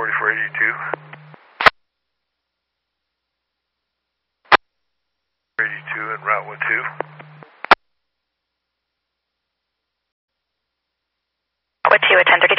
4482. 82 en route 12. With 2 at 10:30.